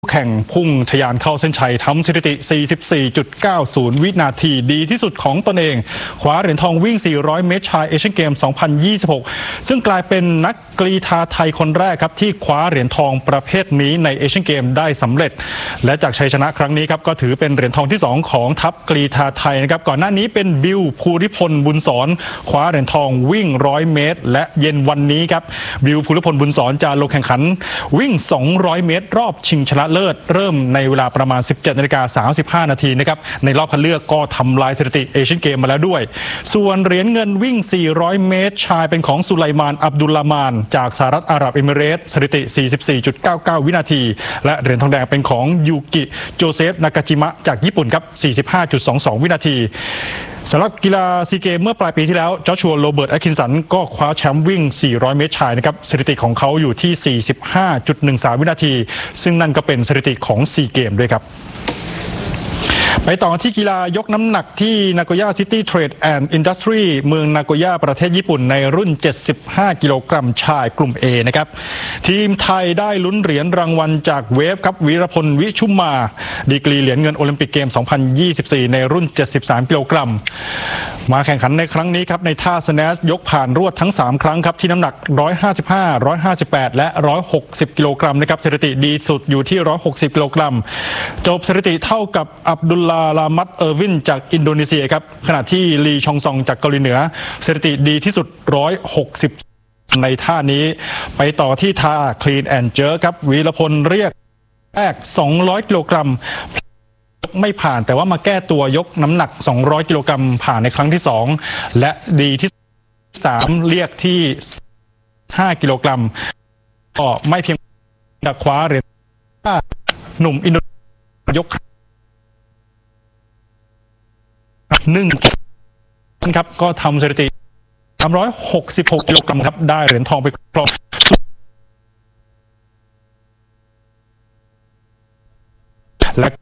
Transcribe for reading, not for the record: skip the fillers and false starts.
แข่งพุ่งทะยานเข้าเส้นชัยทำสถิติ 44.90 วินาทีดีที่สุดของตนเองคว้าเหรียญทองวิ่ง 400 เมตรชายเอเชียนเกม 2026 ซึ่งกลายเป็นนักกรีฑาไทยคนแรกครับที่คว้าเหรียญทองประเภทนี้ในเอเชียนเกมได้สำเร็จและจากชัยชนะครั้งนี้ครับก็ถือเป็นเหรียญทองที่2ของทัพกรีฑาไทยนะครับก่อนหน้านี้เป็นบิวภูริพลบุญสอนคว้าเหรียญทองวิ่ง 100 เมตรและเย็นวันนี้ครับบิวภูริพลบุญสอนจะลงแข่งขันวิ่ง 200 เมตรรอบชิงชนะเลิศเริ่มในเวลาประมาณ 17:35 นาทีนะครับในรอบคัดเลือกก็ทำลายสถิติเอเชียนเกมมาแล้วด้วยส่วนเหรียญเงินวิ่ง 400 เมตรชายเป็นของสุไลมานอับดุลลามานจากสหรัฐอาหรับเอมิเรตส์สถิติ 44.99 วินาทีและเหรียญทองแดงเป็นของยูกิโจเซฟนากาจิมะจากญี่ปุ่นครับ 45.22 วินาทีสำหรับกีฬาซีเกมเมื่อปลายปีที่แล้วจอชัวโรเบิร์ตแอคคินสันก็คว้าแชมป์วิ่ง 400 เมตรชายนะครับสถิติของเขาอยู่ที่ 45.13 วินาทีซึ่งนั่นก็เป็นสถิติของซีเกมด้วยครับไปต่อที่กีฬายกน้ำหนักที่นาโกย่าซิตี้เทรดแอนด์อินดัสทรีเมืองนาโกย่าประเทศญี่ปุ่นในรุ่น 75 กิโลกรัมชายกลุ่ม A นะครับทีมไทยได้ลุ้นเหรียญรางวัลจากเวฟครับวีรพลวิชุมมาดีกรีเหรียญเงินโอลิมปิกเกม 2024 ในรุ่น 73 กิโลกรัมมาแข่งขันในครั้งนี้ครับในท่าสแนชยกผ่านรวดทั้ง3ครั้งครับที่น้ำหนัก155 158และ160กิโลกรัมนะครับสถิติดีสุดอยู่ที่160กิโลกรัมจบสถิติเท่ากับอับดุลลาลามัดเออร์วินจากอินโดนีเซียครับขณะที่ลีชองซองจากเกาหลีเหนือสถิติดีที่สุด160ในท่านี้ไปต่อที่ท่าคลีนแอนด์เจอร์ครับวีรพลเรียกแรก200กิโลกรัมไม่ผ่านแต่ว่ามาแก้ตัวยกน้ำหนัก200กิโลกรัมผ่านในครั้งที่2และดีที่3เรียกที่5กิโลกรัมก็ไม่เพียงแต่คว้าเหรียญหนุ่มอินโดนีเซียยก1ครับก็ทำสถิติ366กิโลกรัมครับได้เหรียญทองไปครองและ